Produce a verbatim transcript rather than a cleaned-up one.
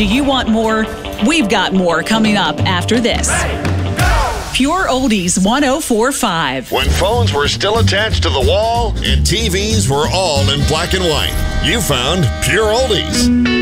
Do you want more? We've got more coming up after this. Pure Oldies one oh four point five. When phones were still attached to the wall and T Vs were all in black and white, you found Pure Oldies.